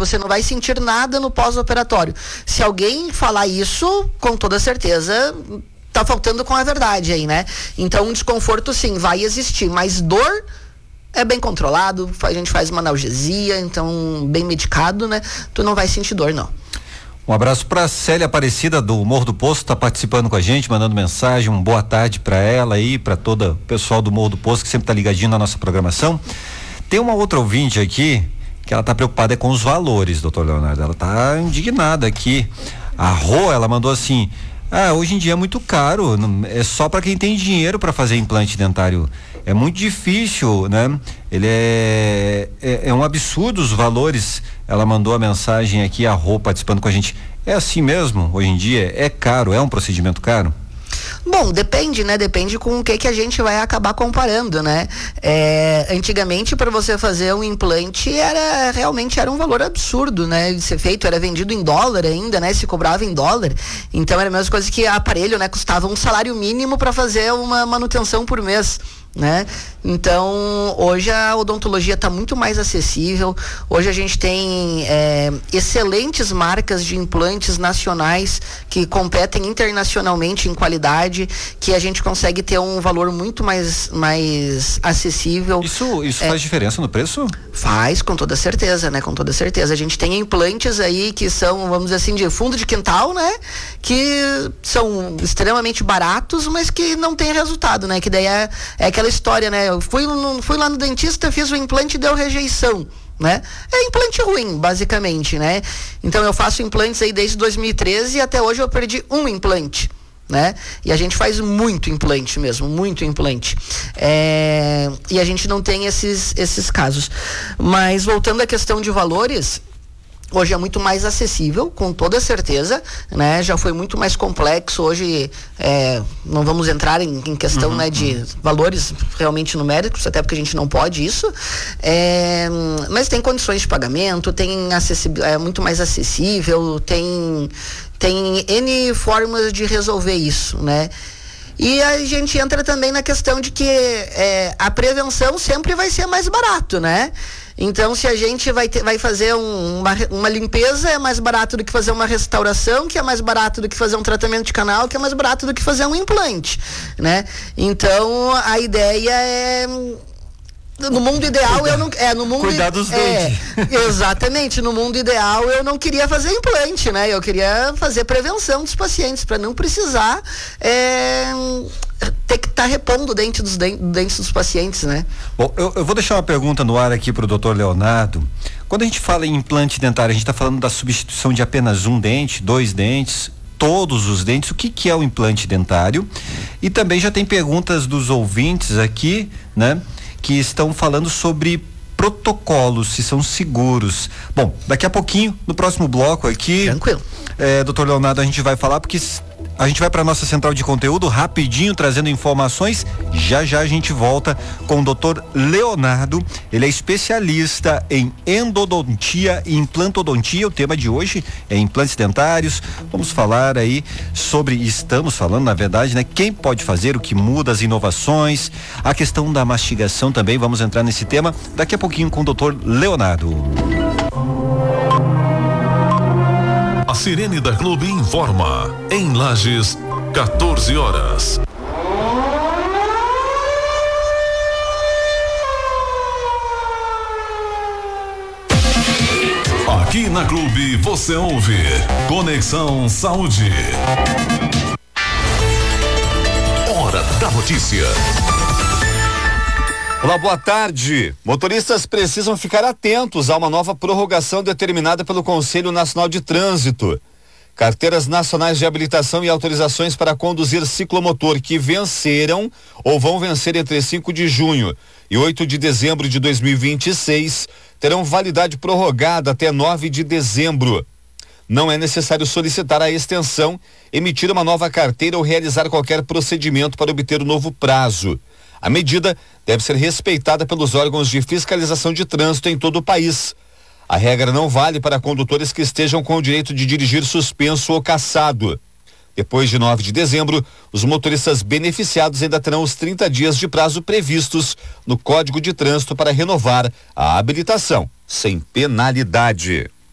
você não vai sentir nada no pós-operatório. Se alguém falar isso, com toda certeza tá faltando com a verdade aí, né? Então, um desconforto sim, vai existir, mas dor é bem controlado, a gente faz uma analgesia, então bem medicado, né? Tu não vai sentir dor, não. Um abraço para Célia Aparecida do Morro do Poço, tá participando com a gente, mandando mensagem, uma boa tarde para ela e para todo o pessoal do Morro do Poço que sempre tá ligadinho na nossa programação. Tem uma outra ouvinte aqui que ela tá preocupada com os valores, doutor Leonardo, ela tá indignada aqui. A Rô, ela mandou assim: hoje em dia é muito caro, é só para quem tem dinheiro para fazer implante dentário. É muito difícil, né? Ele é um absurdo os valores. Ela mandou a mensagem aqui, a Rô participando com a gente. É assim mesmo, hoje em dia? É caro, é um procedimento caro? Bom, depende, né? Depende com o que a gente vai acabar comparando, né? Antigamente, para você fazer um implante, realmente era um valor absurdo, né? De ser feito, era vendido em dólar ainda, né? Se cobrava em dólar. Então, era a mesma coisa que aparelho, né? Custava um salário mínimo para fazer uma manutenção por mês, né? Então, hoje a odontologia está muito mais acessível. Hoje a gente tem excelentes marcas de implantes nacionais que competem internacionalmente em qualidade, que a gente consegue ter um valor muito mais acessível. Isso faz diferença no preço? Faz, com toda certeza, né? Com toda certeza. A gente tem implantes aí que são, vamos dizer assim, de fundo de quintal, né? Que são extremamente baratos, mas que não tem resultado, né? Que daí é aquela história, né? Eu fui lá no dentista, fiz o implante e deu rejeição, né? É implante ruim, basicamente, né? Então eu faço implantes aí desde 2013 e até hoje eu perdi um implante, né? E a gente faz muito implante mesmo, muito implante. E a gente não tem esses casos. Mas voltando à questão de valores, hoje é muito mais acessível, com toda certeza, né? Já foi muito mais complexo. Hoje não vamos entrar em questão, né, de valores realmente numéricos, até porque a gente não pode isso, mas tem condições de pagamento, é muito mais acessível, tem N formas de resolver isso, né? E a gente entra também na questão de que a prevenção sempre vai ser mais barato, né? Então, se a gente vai fazer uma limpeza, é mais barato do que fazer uma restauração, que é mais barato do que fazer um tratamento de canal, que é mais barato do que fazer um implante, né? Então, a ideia é... No mundo ideal, eu não... Cuidar dos dentes. Exatamente. No mundo ideal, eu não queria fazer implante, né? Eu queria fazer prevenção dos pacientes, para não precisar ter que estar repondo o dente dos dentes dos pacientes, né? Bom, eu vou deixar uma pergunta no ar aqui pro doutor Leonardo. Quando a gente fala em implante dentário, a gente está falando da substituição de apenas um dente, 2 dentes, todos os dentes. O que é o implante dentário? E também já tem perguntas dos ouvintes aqui, né? Que estão falando sobre protocolos, se são seguros. Bom, daqui a pouquinho, no próximo bloco aqui, tranquilo, doutor Leonardo, a gente vai falar, porque a gente vai para nossa central de conteúdo rapidinho, trazendo informações. Já a gente volta com o doutor Leonardo. Ele é especialista em endodontia e implantodontia. O tema de hoje é implantes dentários. Vamos falar aí estamos falando, na verdade, né? Quem pode fazer, o que muda, as inovações, a questão da mastigação também. Vamos entrar nesse tema daqui a pouquinho com o doutor Leonardo. A Sirene da Clube informa. Em Lages, 14 horas. Aqui na Clube você ouve Conexão Saúde. Hora da notícia. Olá, boa tarde. Motoristas precisam ficar atentos a uma nova prorrogação determinada pelo Conselho Nacional de Trânsito. Carteiras nacionais de habilitação e autorizações para conduzir ciclomotor que venceram ou vão vencer entre 5 de junho e 8 de dezembro de 2026 terão validade prorrogada até 9 de dezembro. Não é necessário solicitar a extensão, emitir uma nova carteira ou realizar qualquer procedimento para obter o novo prazo. A medida deve ser respeitada pelos órgãos de fiscalização de trânsito em todo o país. A regra não vale para condutores que estejam com o direito de dirigir suspenso ou cassado. Depois de 9 de dezembro, os motoristas beneficiados ainda terão os 30 dias de prazo previstos no Código de Trânsito para renovar a habilitação, sem penalidade.